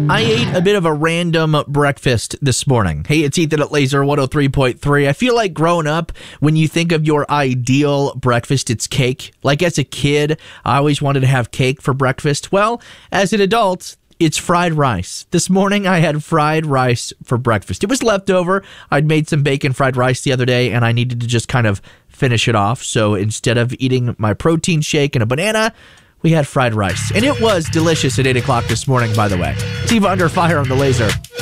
I ate a bit of a random breakfast this morning. Hey, it's Ethan at Laser 103.3. I feel like growing up, when you think of your ideal breakfast, it's cake. Like as a kid, I always wanted to have cake for breakfast. Well, as an adult, it's fried rice. This morning, I had fried rice for breakfast. It was leftover. I'd made some bacon fried rice the other day, and I needed to just kind of finish it off. So instead of eating my protein shake and a banana, we had fried rice. And it was delicious at 8 o'clock this morning, by the way. It's Eva Under Fire on the Laser.